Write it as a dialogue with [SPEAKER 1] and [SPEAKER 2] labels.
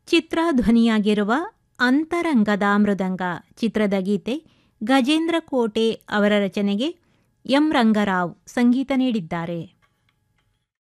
[SPEAKER 1] ಚಿತ್ರ ಧ್ವನಿಯಾಗಿರುವ ಅಂತರಂಗದ ಮೃದಂಗ ಚಿತ್ರದ ಗೀತೆ ಗಜೇಂದ್ರ ಕೋಟೆ ಅವರ ರಚನೆಗೆ ಎಂ ರಂಗರಾವ್ ಸಂಗೀತ ನೀಡಿದ್ದಾರೆ.